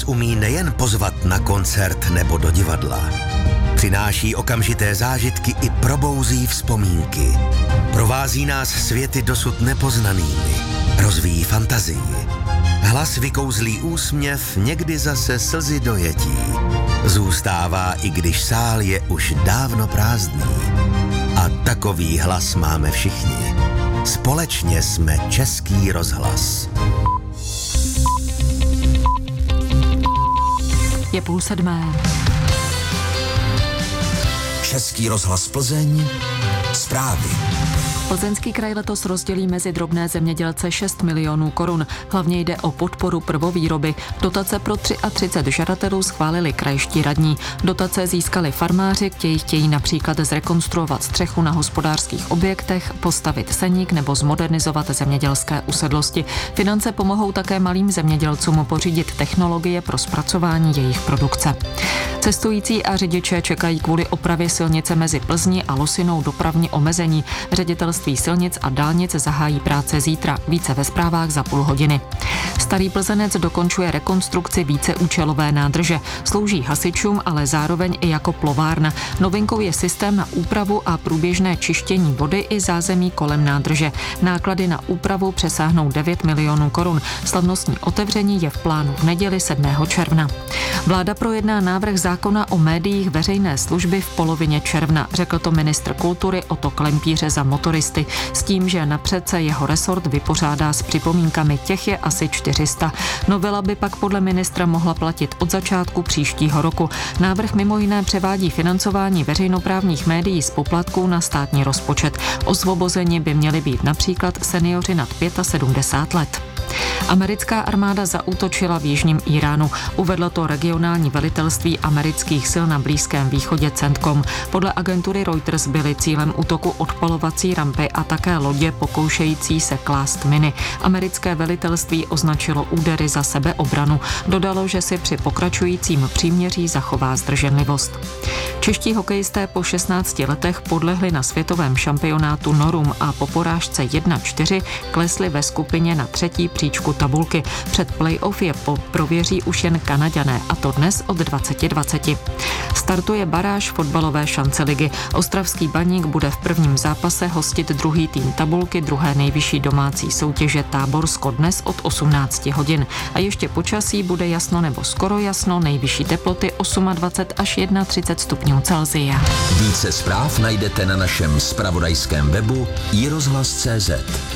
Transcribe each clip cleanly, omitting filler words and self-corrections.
nás umí nejen pozvat na koncert nebo do divadla. Přináší okamžité zážitky i probouzí vzpomínky. Provází nás světy dosud nepoznanými. Rozvíjí fantazii. Hlas vykouzlí úsměv, někdy zase slzy dojetí. Zůstává, i když sál je už dávno prázdný. A takový hlas máme všichni. Společně jsme Český rozhlas. Je 6:30. Český rozhlas Plzeň, zprávy. Plzeňský kraj letos rozdělí mezi drobné zemědělce 6 milionů korun. Hlavně jde o podporu prvovýroby. Dotace pro 33 žadatelů schválili krajští radní. Dotace získali farmáři, kteří chtějí například zrekonstruovat střechu na hospodářských objektech, postavit seník nebo zmodernizovat zemědělské usedlosti. Finance pomohou také malým zemědělcům pořídit technologie pro zpracování jejich produkce. Cestující a řidiče čekají kvůli opravě silnice mezi Plzní a Losinou dopravní omezení. Ředitelství silnic a dálnic zahájí práce zítra, více ve zprávách za půl hodiny. Starý Plzenec dokončuje rekonstrukci víceúčelové nádrže. Slouží hasičům, ale zároveň i jako plovárna. Novinkou je systém na úpravu a průběžné čištění vody i zázemí kolem nádrže. Náklady na úpravu přesáhnou 9 milionů korun. Slavnostní otevření je v plánu v neděli 7. června. Vláda projedná návrh zákona o médiích veřejné služby v polovině června, řekl to ministr kultury Otto Klempíře za Motoristy, s tím, že napřed se jeho resort vypořádá s připomínkami, těch je asi 400. Novela by pak podle ministra mohla platit od začátku příštího roku. Návrh mimo jiné převádí financování veřejnoprávních médií z poplatků na státní rozpočet. Osvobozeni by měli být například seniori nad 75 let. Americká armáda zaútočila v jižním Iránu. Uvedlo to regionální velitelství amerických sil na Blízkém východě CENTCOM. Podle agentury Reuters byly cílem útoku odpalovací rampy a také lodě pokoušející se klást miny. Americké velitelství označilo údery za sebeobranu. Dodalo, že si při pokračujícím příměří zachová zdrženlivost. Čeští hokejisté po 16 letech podlehli na světovém šampionátu Norum a po porážce 1-4 klesli ve skupině na třetí příčku tabulky. Před playoff je prověří už jen Kanaďané, a to dnes od 20:20. Startuje baráž fotbalové šance ligy. Ostravský Baník bude v prvním zápase hostit druhý tým tabulky druhé nejvyšší domácí soutěže Táborsko dnes od 18 hodin. A ještě počasí bude jasno nebo skoro jasno, nejvyšší teploty 28 až 31 stupňů Celsia. Více zpráv najdete na našem zpravodajském webu iRozhlas.cz.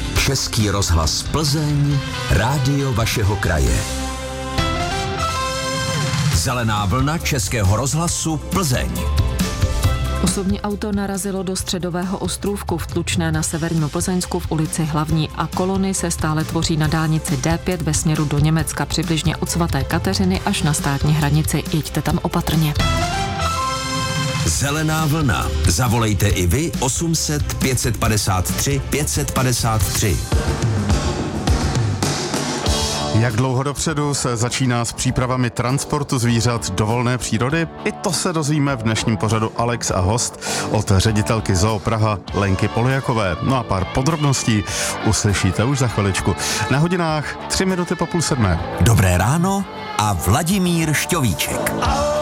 Český rozhlas Plzeň, rádio vašeho kraje. Zelená vlna Českého rozhlasu Plzeň. Osobní auto narazilo do Středového ostrůvku v Tlučné na severním Plzeňsku v ulici Hlavní a kolony se stále tvoří na dálnici D5 ve směru do Německa přibližně od Svaté Kateřiny až na státní hranici. Jeďte tam opatrně. Zelená vlna. Zavolejte i vy 800 553 553. Jak dlouho dopředu se začíná s přípravami transportu zvířat do volné přírody? I to se dozvíme v dnešním pořadu Alex a host od ředitelky Zoo Praha Lenky Poljakové. No a pár podrobností uslyšíte už za chviličku. Na hodinách 3 minuty po 6:30. Dobré ráno a Vladimír Šťovíček.